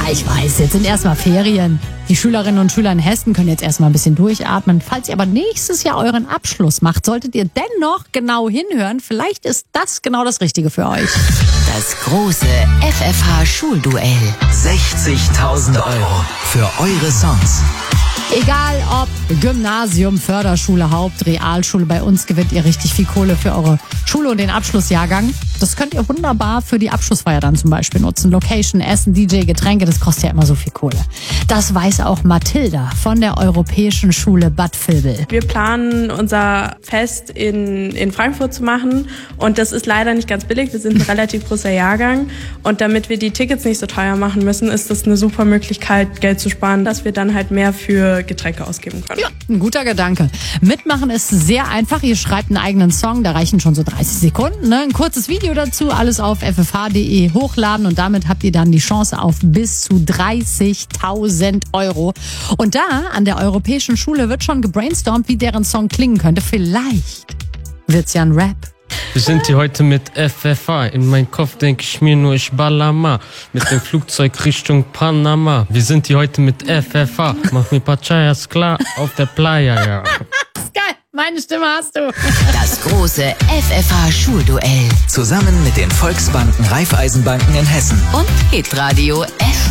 ich weiß, jetzt sind erstmal Ferien. Die Schülerinnen und Schüler in Hessen können jetzt erstmal ein bisschen durchatmen. Falls ihr aber nächstes Jahr euren Abschluss macht, solltet ihr dennoch genau hinhören. Vielleicht ist das genau das Richtige für euch. Das große FFH-Schulduell. 60.000 Euro für eure Songs. Egal ob Gymnasium, Förderschule, Haupt-, Realschule, bei uns gewinnt ihr richtig viel Kohle für eure Schule und den Abschlussjahrgang. Das könnt ihr wunderbar für die Abschlussfeier dann zum Beispiel nutzen. Location, Essen, DJ, Getränke, das kostet ja immer so viel Kohle. Das weiß auch Mathilda von der Europäischen Schule Bad Vilbel. Wir planen unser Fest in Frankfurt zu machen und das ist leider nicht ganz billig. Wir sind ein relativ großer Jahrgang und damit wir die Tickets nicht so teuer machen müssen, ist das eine super Möglichkeit, Geld zu sparen, dass wir dann halt mehr für Getränke ausgeben können. Ja, ein guter Gedanke. Mitmachen ist sehr einfach. Ihr schreibt einen eigenen Song, da reichen schon so 30 Sekunden. Ne? Ein kurzes Video dazu, alles auf ffh.de hochladen und damit habt ihr dann die Chance auf bis zu 30.000 Euro. Und da an der Europäischen Schule wird schon gebrainstormt, wie deren Song klingen könnte. Vielleicht wird's ja ein Rap. Wir sind hier heute mit FFH. In meinem Kopf denke ich mir nur, ich baller mal. Mit dem Flugzeug Richtung Panama. Wir sind hier heute mit FFH. Mach mir Pachayas klar auf der Playa, ja. Geil, meine Stimme hast du. Das große FFH-Schulduell. Zusammen mit den Volksbanken Raiffeisenbanken in Hessen. Und Hitradio FFH.